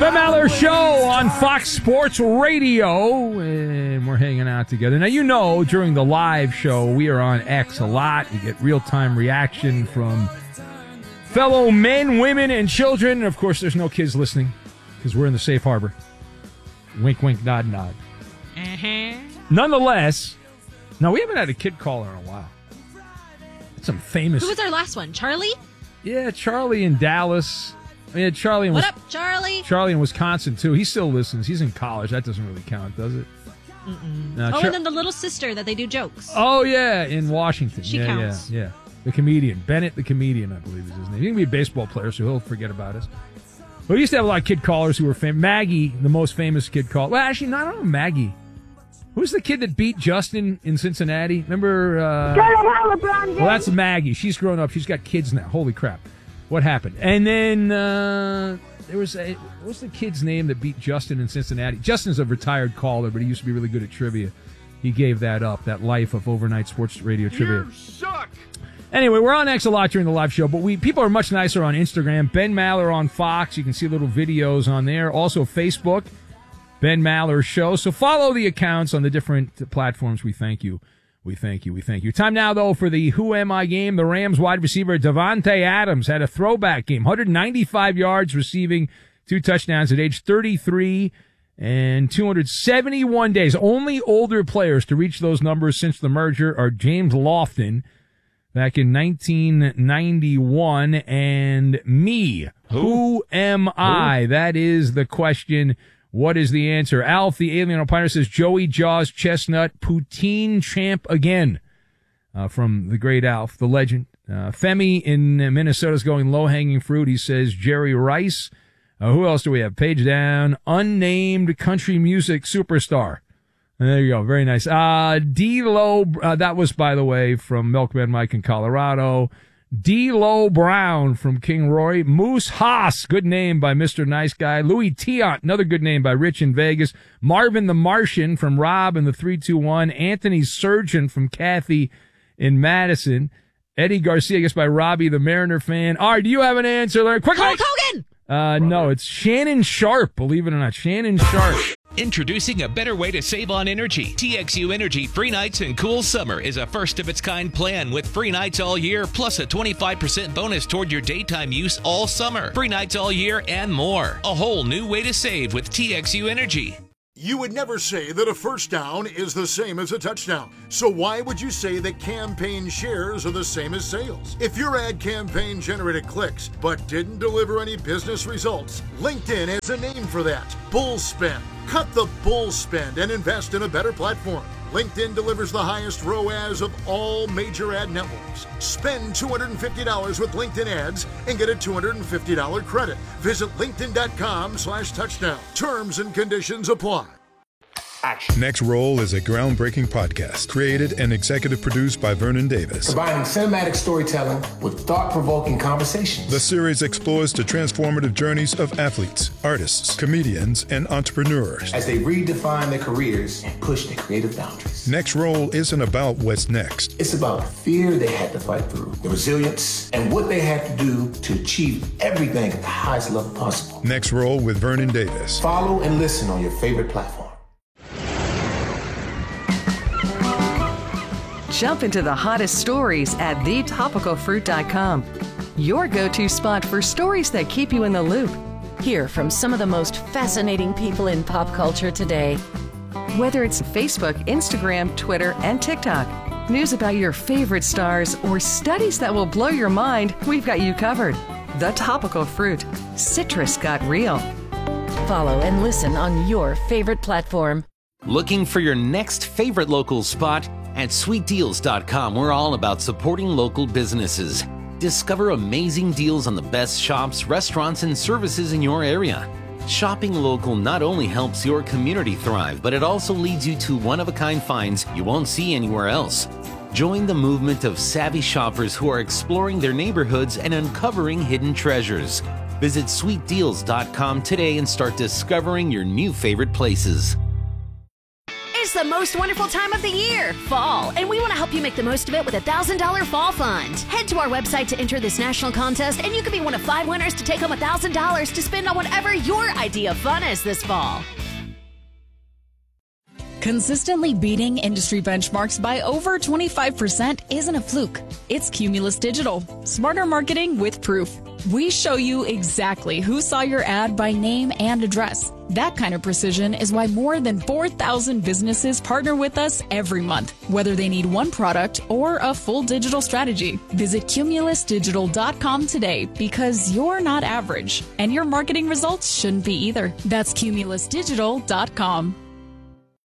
Ben Maller Show on Fox Sports Radio, and we're hanging out together. Now, you know, during the live show, we are on X a lot. You get real-time reaction from fellow men, women, and children. And, of course, there's no kids listening because we're in the safe harbor. Wink, wink, nod, nod. Nonetheless, no, we haven't had a kid caller in a while. Some famous... Who was our last one? Charlie? Yeah, Charlie in Dallas. I mean, Charlie in What up, Charlie? Charlie in Wisconsin, too. He still listens. He's in college. That doesn't really count, does it? No, and then the little sister that they do jokes. Oh, yeah, in Washington. She counts. Yeah. The comedian. Bennett the comedian, I believe is his name. He can be a baseball player, so he'll forget about us. But we used to have a lot of kid callers who were famous. Maggie, the most famous kid caller. Well, actually, no, I don't know Maggie. Who's the kid that beat Justin in Cincinnati? Remember? Well, that's Maggie. She's grown up. She's got kids now. Holy crap. What happened? And then there was what's the kid's name that beat Justin in Cincinnati? Justin's a retired caller, but he used to be really good at trivia. He gave that up, that life of overnight sports radio trivia. You suck! Anyway, we're on X a lot during the live show, but people are much nicer on Instagram. Ben Maller on Fox. You can see little videos on there. Also Facebook, Ben Maller Show. So follow the accounts on the different platforms. We thank you. We thank you. Time now, though, for the Who Am I game. The Rams wide receiver Davante Adams had a throwback game. 195 yards receiving, 2 touchdowns at age 33 and 271 days. Only older players to reach those numbers since the merger are James Lofton back in 1991 and me. Who am I? That is the question. What is the answer? Alf, the alien opiner, says Joey Jaws Chestnut, poutine champ again. From the great Alf, the legend. Femi in Minnesota is going low-hanging fruit. He says Jerry Rice. Who else do we have? Page down. Unnamed country music superstar. There you go. Very nice. D-Lo, that was, by the way, from Milkman Mike in Colorado. D-Lo Brown from King Roy. Moose Haas, good name by Mr. Nice Guy. Louis Tiant, another good name by Rich in Vegas. Marvin the Martian from Rob in the 321. Anthony Surgeon from Kathy in Madison. Eddie Garcia, I guess, by Robbie the Mariner fan. All right, do you have an answer, Larry? Quickly! Hulk Hogan! No, it's Shannon Sharp, believe it or not. Shannon Sharp. Introducing a better way to save on energy. TXU Energy Free Nights and Cool Summer is a first-of-its-kind plan with free nights all year, plus a 25% bonus toward your daytime use all summer. Free nights all year and more. A whole new way to save with TXU Energy. You would never say that a first down is the same as a touchdown. So why would you say that campaign shares are the same as sales? If your ad campaign generated clicks but didn't deliver any business results, LinkedIn has a name for that. Bull spend. Cut the bull spend and invest in a better platform. LinkedIn delivers the highest ROAS of all major ad networks. Spend $250 with LinkedIn ads and get a $250 credit. Visit linkedin.com/touchdown. Terms and conditions apply. Action. Next Roll is a groundbreaking podcast created and executive produced by Vernon Davis. Combining cinematic storytelling with thought-provoking conversations. The series explores the transformative journeys of athletes, artists, comedians, and entrepreneurs as they redefine their careers and push their creative boundaries. Next Roll isn't about what's next. It's about the fear they had to fight through, the resilience, and what they had to do to achieve everything at the highest level possible. Next Roll with Vernon Davis. Follow and listen on your favorite platform. Jump into the hottest stories at thetopicalfruit.com. Your go-to spot for stories that keep you in the loop. Hear from some of the most fascinating people in pop culture today. Whether it's Facebook, Instagram, Twitter, and TikTok, news about your favorite stars, or studies that will blow your mind, we've got you covered. The Topical Fruit. Citrus got real. Follow and listen on your favorite platform. Looking for your next favorite local spot? At sweetdeals.com, we're all about supporting local businesses. Discover amazing deals on the best shops, restaurants, and services in your area. Shopping local not only helps your community thrive, but it also leads you to one-of-a-kind finds you won't see anywhere else. Join the movement of savvy shoppers who are exploring their neighborhoods and uncovering hidden treasures. Visit sweetdeals.com today and start discovering your new favorite places. It's the the most wonderful time of the year, fall, and we want to help you make the most of it with a $1,000 fall fund. Head to our website to enter this national contest, and you could be one of 5 winners to take home $1,000 to spend on whatever your idea of fun is this fall. Consistently beating industry benchmarks by over 25% isn't a fluke. It's Cumulus Digital. Smarter marketing with proof. We show you exactly who saw your ad by name and address. That kind of precision is why more than 4,000 businesses partner with us every month, whether they need one product or a full digital strategy. Visit cumulusdigital.com today because you're not average, and your marketing results shouldn't be either. That's cumulusdigital.com.